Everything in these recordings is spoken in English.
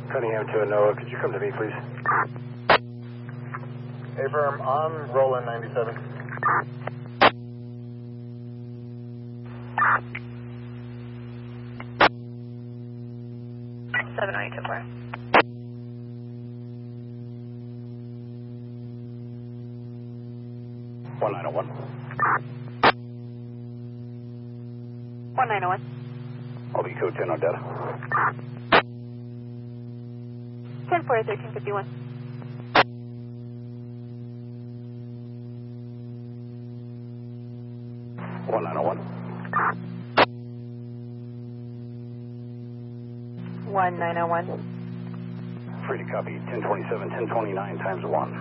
Cunningham to Anoa, could you come to me, please? Affirm, on Roland 97. Seven nine two four. One 901. 1901. I'll be code 10 on data. 10 4 1351. One 901. 1901. Free to copy 1027, 1029 times 1.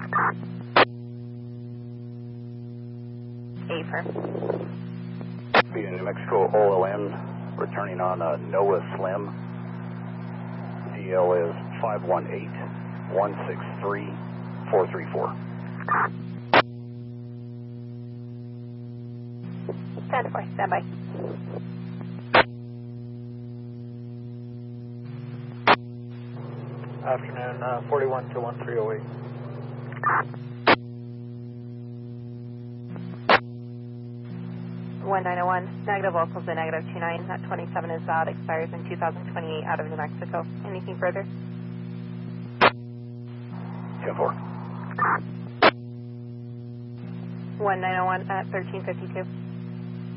Affirm. Be in New Mexico OLN, returning on Noah Slim. DL is 518-163-434. 10 4, stand by. Afternoon, 41 to 1308. Negative locals to negative 29. That 27 is out, expires in 2028 out of New Mexico. Anything further? 10-4. 1901 at 1352.